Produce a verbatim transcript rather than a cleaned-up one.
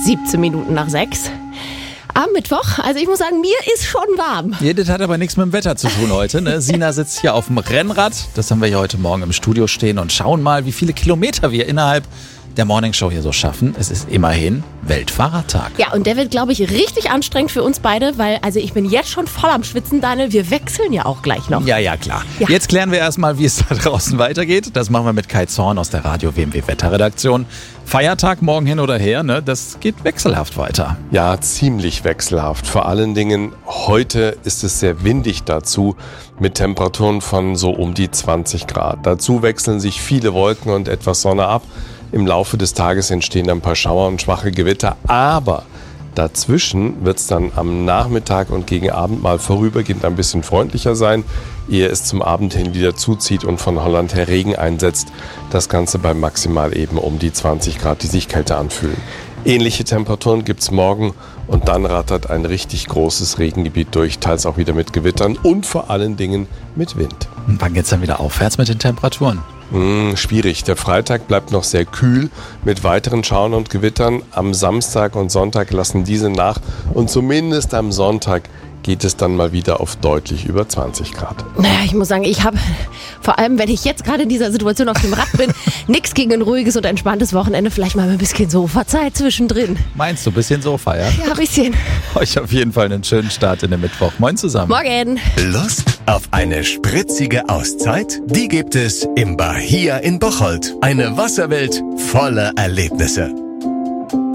siebzehn Minuten nach sechs. Am Mittwoch, also ich muss sagen, mir ist schon warm. Ja, das hat aber nichts mit dem Wetter zu tun heute. Ne? Sina sitzt hier auf dem Rennrad, das haben wir hier heute Morgen im Studio stehen und schauen mal, wie viele Kilometer wir innerhalb der Morningshow hier so schaffen. Es ist immerhin Weltfahrradtag. Ja, und der wird, glaube ich, richtig anstrengend für uns beide, weil also ich bin jetzt schon voll am Schwitzen, Daniel. Wir wechseln ja auch gleich noch. Ja, ja, klar. Ja. Jetzt klären wir erstmal, wie es da draußen weitergeht. Das machen wir mit Kai Zorn aus der Radio W M W Wetterredaktion. Feiertag morgen hin oder her, ne? Das geht wechselhaft weiter. Ja, ziemlich wechselhaft. Vor allen Dingen heute ist es sehr windig dazu mit Temperaturen von so um die zwanzig Grad. Dazu wechseln sich viele Wolken und etwas Sonne ab. Im Laufe des Tages entstehen ein paar Schauer und schwache Gewitter, aber dazwischen wird es dann am Nachmittag und gegen Abend mal vorübergehend ein bisschen freundlicher sein, ehe es zum Abend hin wieder zuzieht und von Holland her Regen einsetzt. Das Ganze bei maximal eben um die zwanzig Grad, die sich kälter anfühlen. Ähnliche Temperaturen gibt es morgen und dann rattert ein richtig großes Regengebiet durch, teils auch wieder mit Gewittern und vor allen Dingen mit Wind. Und wann geht's dann wieder aufwärts mit den Temperaturen? Hm, schwierig. Der Freitag bleibt noch sehr kühl mit weiteren Schauern und Gewittern. Am Samstag und Sonntag lassen diese nach und zumindest am Sonntag geht es dann mal wieder auf deutlich über zwanzig Grad. Naja, ich muss sagen, ich habe, vor allem wenn ich jetzt gerade in dieser Situation auf dem Rad bin, nichts gegen ein ruhiges und entspanntes Wochenende, vielleicht mal ein bisschen Sofazeit zwischendrin. Meinst du, ein bisschen Sofa, ja? Ja, ein bisschen. Euch auf jeden Fall einen schönen Start in den Mittwoch. Moin zusammen. Morgen. Lust auf eine spritzige Auszeit? Die gibt es im Bahia in Bocholt. Eine Wasserwelt voller Erlebnisse.